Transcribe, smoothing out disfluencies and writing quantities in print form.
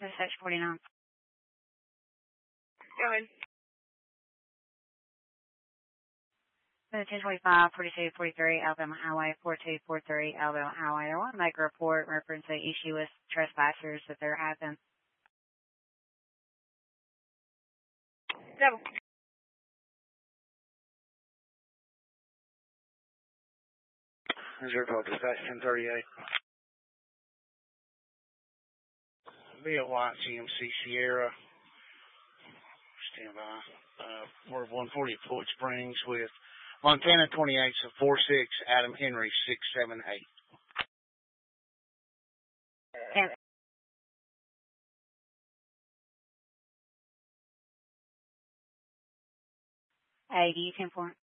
Section 49. Go ahead. 1025, 4243, Alabama Highway, 4243, Alabama Highway. I want to make a report referencing issue with trespassers that there have been. Double. Reserve code dispatch 1038. Be at White CMC Sierra. Stand by. We're 140 at Fort Springs with Montana 28, so 46, Adam Henry 678. Yes. Hey, do you 10-4?